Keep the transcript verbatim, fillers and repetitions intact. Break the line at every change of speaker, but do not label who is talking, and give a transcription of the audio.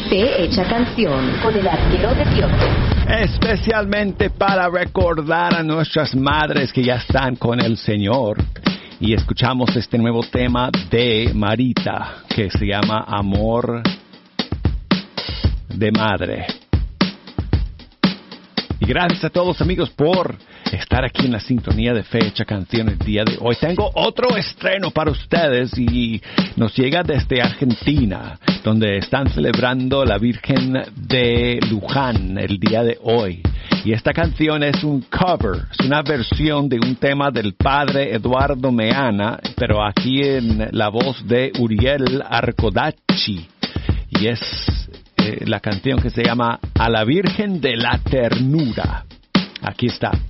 Fe Hecha Canción con el arquero de Dios.
Especialmente para recordar a nuestras madres que ya están con el Señor. Y escuchamos este nuevo tema de Marita, que se llama Amor de Madre. Y gracias a todos, amigos, por estar aquí en la sintonía de Fe Hecha Canción el día de hoy. Tengo otro estreno para ustedes y nos llega desde Argentina, donde están celebrando la Virgen de Luján el día de hoy. Y esta canción es un cover, es una versión de un tema del padre Eduardo Meana, pero aquí en la voz de Uriel Arcodacci. Y es eh, la canción que se llama A la Virgen de la Ternura. Aquí está.